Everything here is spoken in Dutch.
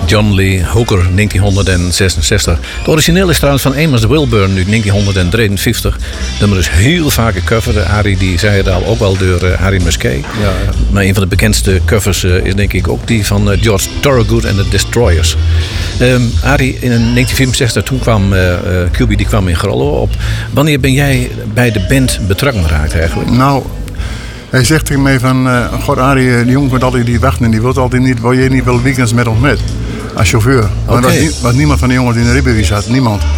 John Lee Hooker, 1966. Het origineel is trouwens van Amos Wilburn uit 1953. Nummer is heel vaak gecoverd. Arie die zei het al, ook wel door Harry Musquet. Ja. Maar een van de bekendste covers is denk ik ook die van George Thorogood en de Destroyers. Arie, in 1964 toen kwam QB die kwam in Grollo op. Wanneer ben jij bij de band betrokken geraakt eigenlijk? Nou, hij zegt tegen mij van... God, Arie, die jongen komt altijd niet wachten en die wil altijd niet... Wil je niet wel weekends met ons met? Als chauffeur. Maar Okay. was niemand van de jongens die een rijbewijs had. Niemand.